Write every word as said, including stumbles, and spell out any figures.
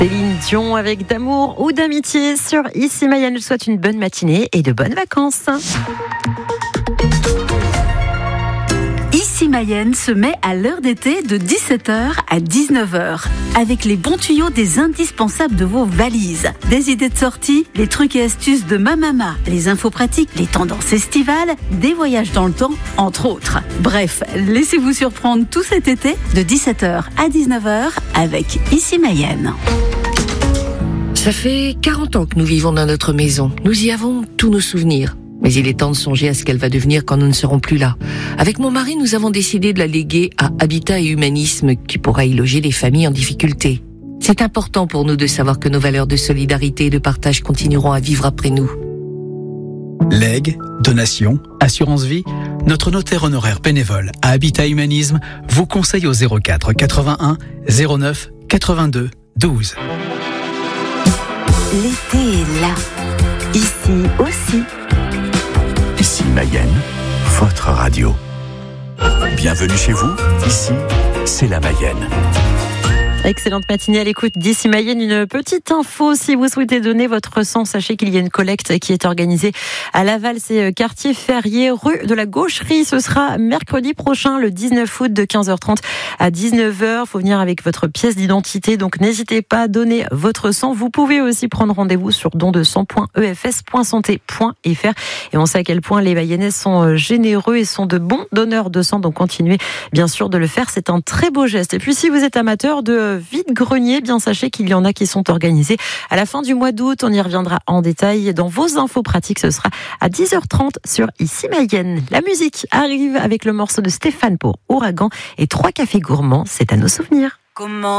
Céline Dion avec d'amour ou d'amitié sur Ici Mayenne. Je souhaite une bonne matinée et de bonnes vacances. Ici Mayenne se met à l'heure d'été de dix-sept heures à dix-neuf heures. Avec les bons tuyaux des indispensables de vos valises. Des idées de sortie, les trucs et astuces de ma maman, les infos pratiques, les tendances estivales, des voyages dans le temps, entre autres. Bref, laissez-vous surprendre tout cet été de dix-sept heures à dix-neuf heures avec Ici Mayenne. Ça fait quarante ans que nous vivons dans notre maison. Nous y avons tous nos souvenirs. Mais il est temps de songer à ce qu'elle va devenir quand nous ne serons plus là. Avec mon mari, nous avons décidé de la léguer à Habitat et Humanisme, qui pourra y loger les familles en difficulté. C'est important pour nous de savoir que nos valeurs de solidarité et de partage continueront à vivre après nous. Legs, donations, assurance vie, notre notaire honoraire bénévole à Habitat Humanisme vous conseille au zéro quatre quatre-vingt-un zéro neuf quatre-vingt-deux douze. L'été est là. Ici aussi. Ici Mayenne, votre radio. Bienvenue chez vous, ici, c'est la Mayenne. Excellente matinée à l'écoute d'Ici Mayenne. Une petite info, si vous souhaitez donner votre sang, sachez qu'il y a une collecte qui est organisée à Laval, c'est quartier Ferrier, rue de la Gaucherie. Ce sera mercredi prochain, le dix-neuf août, de quinze heures trente à dix-neuf heures. Il faut venir avec votre pièce d'identité, donc n'hésitez pas à donner votre sang. Vous pouvez aussi prendre rendez-vous sur don de sang point e f s point santé point f r. Et on sait à quel point les Mayennais sont généreux et sont de bons donneurs de sang, donc continuez bien sûr de le faire. C'est un très beau geste. Et puis si vous êtes amateur de vide-grenier, bien sachez qu'il y en a qui sont organisés à la fin du mois d'août. On y reviendra en détail dans vos infos pratiques. Ce sera à dix heures trente sur Ici Mayenne. La musique arrive avec le morceau de Stéphane pour Ouragan et trois cafés gourmands. C'est à nos souvenirs. Comment